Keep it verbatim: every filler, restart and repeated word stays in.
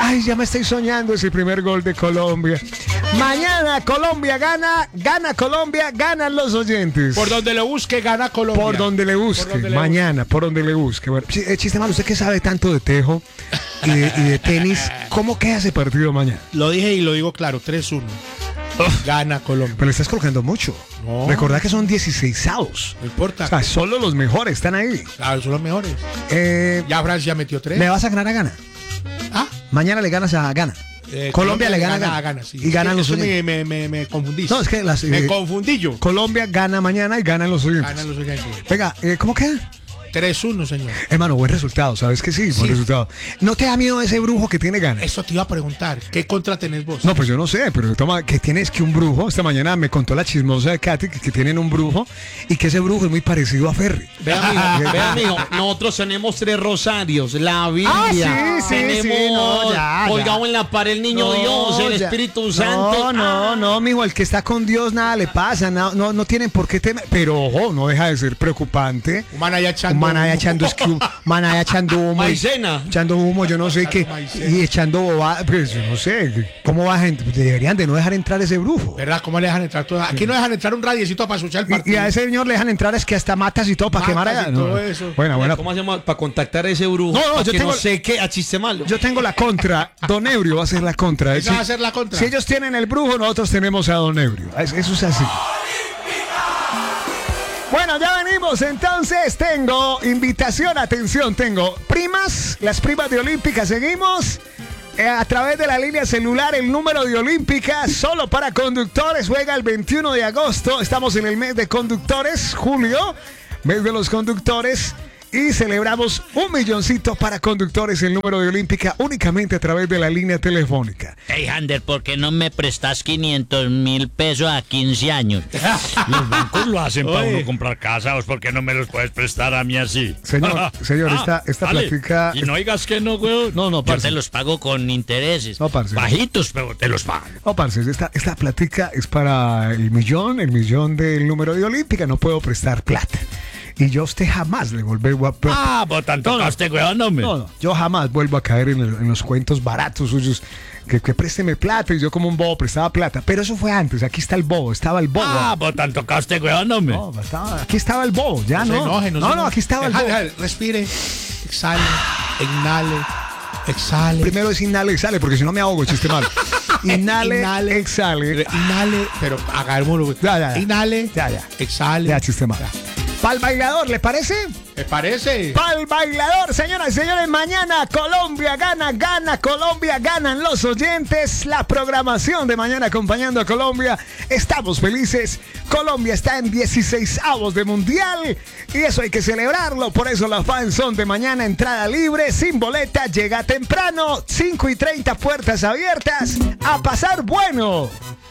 Ay, ya me estoy soñando ese primer gol de Colombia. Mañana Colombia gana, gana Colombia, ganan los oyentes. Por donde le busque, gana Colombia. Por donde le busque, Por donde le mañana, por donde le busque. Bueno, ch- chiste malo, usted que sabe tanto de tejo y de, y de tenis, ¿cómo queda ese partido mañana? Lo dije y lo digo claro, tres uno. Gana Colombia. Pero le estás colocando mucho. No. Recordá que son dieciséis. No importa. O sea, solo los mejores están ahí. Claro, son los mejores. Eh, Ya Francia metió tres. ¿Le vas a ganar a Ghana? Ah, Mañana le ganas a Ghana. eh, Colombia le gana a Ghana. a Ghana, sí. Y ganan los Eso me, oyentes. me, me, me confundí. No, es que las, Me eh, confundí yo. Colombia gana mañana y ganan los oyentes. Ganan los oyentes. Venga, eh, ¿cómo queda? tres uno, señor. Hermano, buen resultado, ¿sabes que sí? Buen Sí. resultado. ¿No te da miedo ese brujo que tiene ganas? Eso te iba a preguntar. ¿Qué contra tenés vos? No, pues yo no sé, pero toma, que tienes que un brujo, esta mañana me contó la chismosa de Katy que, que tienen un brujo y que ese brujo es muy parecido a Ferry. Vea, mijo, vea, mijo, nosotros tenemos tres rosarios, la Biblia, Ah, sí, sí, tenemos sí, no, ya, colgado ya. en la pared el niño No, Dios, el ya. Espíritu Santo. No, no, no, mijo, el que está con Dios nada le pasa, no, no, no tienen por qué temer, pero ojo, no deja de ser preocupante. Un man allá echando. Un man allá echando, escu- man allá echando humo. y- Maicena. Echando humo, yo no sé qué. Maicena. Y echando bobada, pues yo no sé. ¿Cómo va gente? Deberían de no dejar entrar ese brujo. ¿Verdad? ¿Cómo le dejan entrar todas? Aquí no dejan entrar un radiecito para escuchar el Y, y partido. a ese señor le dejan entrar es que hasta matas y todo para Matas quemar allá. y No. todo eso. Bueno, bueno. ¿Cómo hacemos para contactar a ese brujo? No, no, Pa' yo que tengo- no sé qué, a chiste malo. Yo tengo la contra. Don Ebrio va a ser la contra. Esa Si- va a ser la contra. Si ellos tienen el brujo, nosotros tenemos a Don Ebrio. Es- Eso es así. Bueno, ya venimos. Entonces tengo invitación, atención, tengo primas, las primas de Olímpica. Seguimos eh, a través de la línea celular. El número de Olímpica solo para conductores juega el veintiuno de agosto. Estamos en el mes de conductores, julio, mes de los conductores. Y celebramos un milloncito para conductores, el número de Olímpica, únicamente a través de la línea telefónica. Hey, Ander, ¿por qué no me prestas quinientos mil pesos a quince años? Los bancos lo hacen para Oye. uno comprar casa, ¿vos por qué no me los puedes prestar a mí así? Señor, señor, esta- esta dale. plática- Y no digas que no, güey. No, no, Yo parce. te los pago con intereses. No, parce. Bajitos, pero te los pago. No, parce, esta, esta plática es para el millón, el millón del número de Olímpica. No puedo prestar plata. Y yo a usted jamás le volveré a... Ah, vos tanto caste, güey, no me. No, no, yo jamás vuelvo a caer en, el- en los cuentos baratos suyos. Que, que présteme plata y yo como un bobo prestaba plata. Pero eso fue antes, aquí está el bobo, estaba el bobo. Ah, vos tanto caste, güey, no me. No, estaba- aquí estaba el bobo, ya No no. se enoje, no, se no, enoje. aquí estaba el Deja- bobo. deja- Respire, exhale, inhale, exhale. Primero es inhale, exhale, porque si no me ahogo, chiste malo. Inhale, Inhale. exhale. Inhale, pero hagámoslo. Ya, ya, ya. Inhale, Ya, ya. exhale. Ya, chiste malo. Pa'l bailador, ¿le parece? ¿Te parece? Pa'l bailador, señoras y señores, mañana Colombia gana, gana, Colombia ganan los oyentes. La programación de mañana acompañando a Colombia. Estamos felices. Colombia está en dieciséis avos de mundial y eso hay que celebrarlo. Por eso las fans son de mañana, entrada libre, sin boleta, llega temprano, cinco y treinta, puertas abiertas. A pasar bueno.